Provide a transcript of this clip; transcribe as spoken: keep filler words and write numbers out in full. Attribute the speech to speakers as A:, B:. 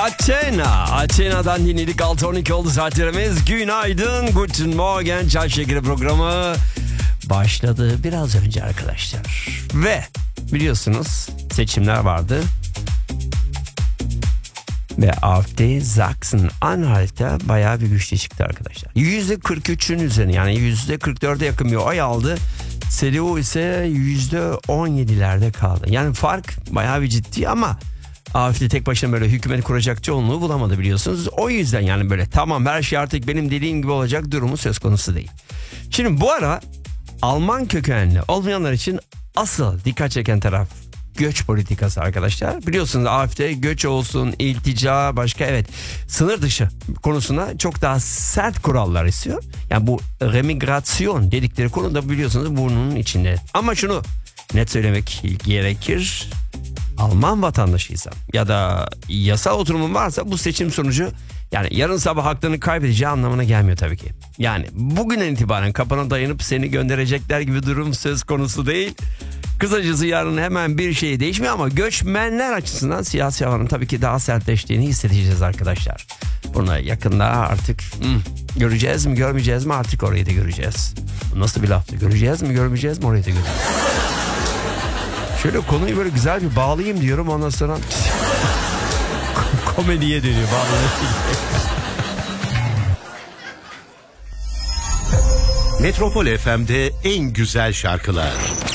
A: Athena. Athena'dan dinledik. altı on iki oldu saatlerimiz. Günaydın. Guten Morgen. Çay Şekeri programı başladı biraz önce arkadaşlar. Ve biliyorsunuz seçimler vardı. Ve A F D Sachsen-Anhalt'ta bayağı bir güçlü çıktı arkadaşlar. yüzde kırk üçün üzerine, yani yüzde kırk dörde yakın bir oy aldı. C D U ise yüzde on yedilerde kaldı. Yani fark bayağı bir ciddi ama A F D tek başına böyle hükümet kuracak çoğunluğu bulamadı biliyorsunuz. O yüzden yani böyle tamam her şey artık benim dediğim gibi olacak durumu söz konusu değil. Şimdi bu ara Alman kökenli olmayanlar için asıl dikkat çeken taraf göç politikası arkadaşlar. Biliyorsunuz A F D göç olsun, iltica, başka evet sınır dışı konusuna çok daha sert kurallar istiyor. Yani bu remigrasyon dedikleri konu da biliyorsunuz burnunun içinde. Ama şunu net söylemek gerekir. Alman vatandaşıysan ya da yasal oturumun varsa bu seçim sonucu yani yarın sabah haklarını kaybedeceği anlamına gelmiyor tabii ki. Yani bugünden itibaren kapına dayanıp seni gönderecekler gibi durum söz konusu değil. Kısacası yarın hemen bir şey değişmiyor ama göçmenler açısından siyasi havanın tabii ki daha sertleştiğini hissedeceğiz arkadaşlar. Buna yakında artık hmm, göreceğiz mi görmeyeceğiz mi artık orayı da göreceğiz. Nasıl bir laftı? Göreceğiz mi görmeyeceğiz mi orayı da göreceğiz. Şöyle konuyu böyle güzel bir bağlayayım diyorum ondan sonra komediye dönüyor bağlayayım.
B: Metropol F M'de en güzel şarkılar